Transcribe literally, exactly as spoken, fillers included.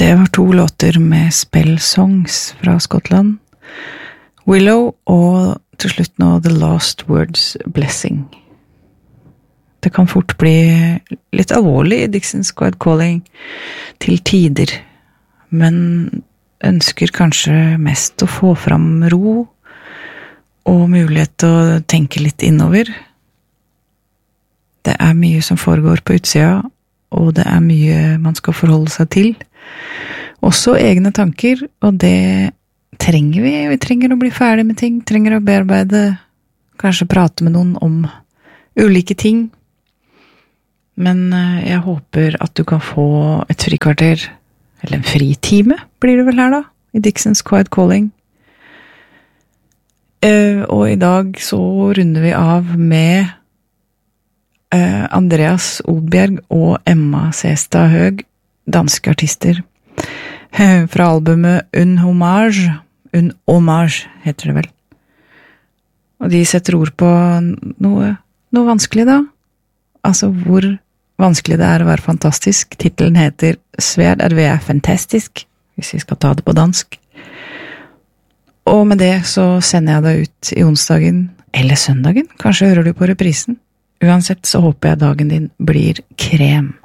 Det var to låter med Spell Songs fra Skottland. Willow og til slutt nå The Last Words Blessing. Det kan fort bli litt alvorlig i Dixon Squad Calling til tider, men ønsker kanskje mest å få fram ro og mulighet til å tenke litt innover. Det er mye som foregår på utsida, og det er mye man skal forholde seg til. Også egne tanker, og det trenger vi. Vi trenger å bli ferdig med ting, trenger å bearbeide, kanskje prate med noen om ulike ting. Men jeg håper at du kan få et frikvarter, eller en fritime blir det vel her da, i Dixon's Quiet Calling. Uh, og i dag så runder vi av med uh, Andreas Odbjerg og Emma Sestad Høg, danske artister, uh, fra albumet Un Hommage, Un Hommage heter det vel. Og de setter ord på noe, noe vanskelig da, altså hvor vanskelig det er å være fantastisk. Titelen heter Sverd er vi er fantastisk, hvis vi skal ta det på dansk. Og med det så sender jeg deg ut i onsdagen, eller søndagen, kanskje hører du på reprisen. Uansett så håper jeg dagen din blir krem.